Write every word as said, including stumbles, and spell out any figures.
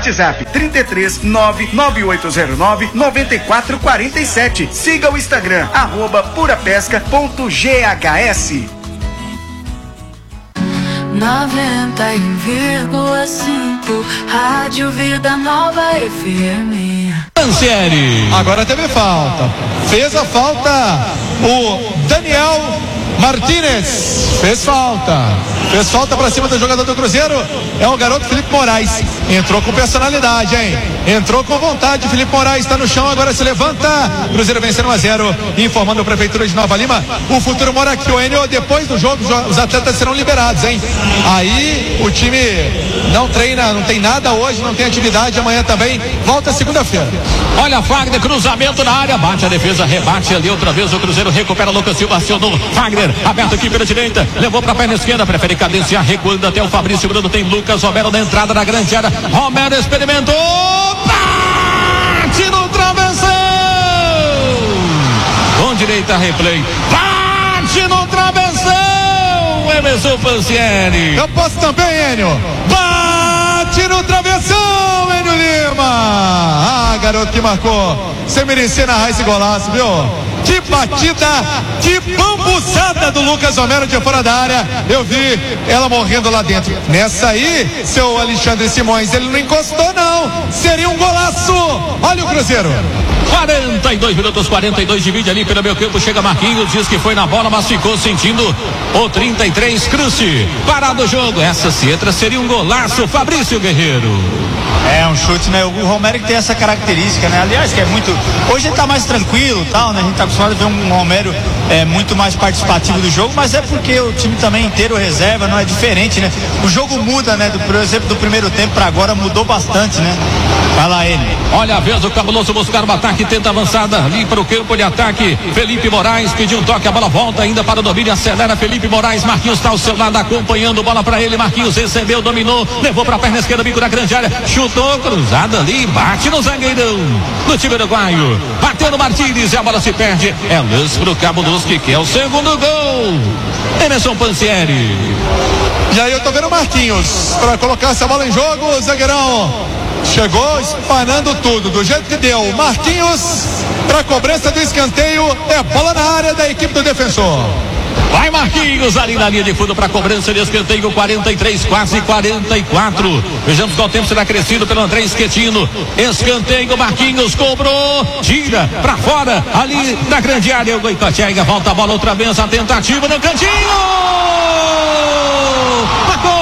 WhatsApp trinta e três, nove nove oito zero nove, nove quatro quatro sete. Siga o Instagram, arroba purapesca.ghs. noventa e um vírgula cinco Rádio Vida Nova F M. Pansieri. Agora teve falta. Fez a falta o Daniel Martínez. Fez falta. Fez falta pra cima do jogador do Cruzeiro. É o garoto Felipe Moraes. Entrou com personalidade, hein? Entrou com vontade. Felipe Moraes tá no chão, agora se levanta. Cruzeiro vencendo um a zero. Informando a Prefeitura de Nova Lima. O futuro mora aqui, o Enio. Depois do jogo, os atletas serão liberados, hein? Aí o time não treina, não tem nada hoje, não tem atividade. Amanhã também. Volta segunda-feira. Olha, Fagner, cruzamento na área. Bate a defesa, rebate ali outra vez. O Cruzeiro recupera. Lucas Silva acionou. Fagner, aberto aqui pela direita. Levou pra perna esquerda. Prefere cadenciar, recuando até o Fabrício Bruno. Tem Lucas Romero na entrada da grande área. Romero experimentou. Bate no travessão. Com direita, replay. Bate no travessão. Emerson Pansieri. Eu posso também, Enio. Bate no travessão, Enio Lima. Ah, garoto que marcou. Você merecia narrar esse golaço, viu? Que batida, que bambuçada do Lucas Romero de fora da área. Eu vi ela morrendo lá dentro. Nessa aí, seu Alexandre Simões, ele não encostou não. Seria um golaço. Olha o Cruzeiro. quarenta e dois minutos, quarenta e dois, divide ali pelo meu campo, chega Marquinhos, diz que foi na bola, mas ficou sentindo o trinta e três, Cruze. Parado o jogo, essa se entra, seria um golaço, Fabrício Guerreiro. É um chute, né? O Romero que tem essa característica, né? Aliás, que é muito. Hoje ele tá mais tranquilo, tal, né? A gente tá acostumado a ver um Romero é, muito mais participativo do jogo, mas é porque o time também inteiro reserva, não é diferente, né? O jogo muda, né? Do, por exemplo, do primeiro tempo pra agora mudou bastante, né? Vai lá ele. Olha a vez o Cabuloso buscar o ataque, tenta avançada ali para o campo de ataque. Felipe Moraes pediu um toque, a bola volta ainda para o domínio, acelera Felipe Moraes. Marquinhos está ao seu lado acompanhando, bola para ele. Marquinhos recebeu, dominou, levou para a perna esquerda, bico da grande área, chutou, cruzada ali, bate no zagueirão do time uruguaio. Bateu no Martínez e a bola se perde. É lance para o Cabuloso que quer o segundo gol. Emerson Pansieri. E aí eu tô vendo o Marquinhos para colocar essa bola em jogo, o zagueirão chegou espanando tudo, do jeito que deu. Marquinhos para cobrança do escanteio, é bola na área da equipe do Defensor. Vai Marquinhos ali na linha de fundo para cobrança de escanteio, quarenta e três, quase quarenta e quatro. Vejamos qual tempo será crescido pelo André Schettino. Escanteio, Marquinhos cobrou, tira para fora ali da grande área. O Goicoechea volta a bola outra vez, a tentativa no cantinho.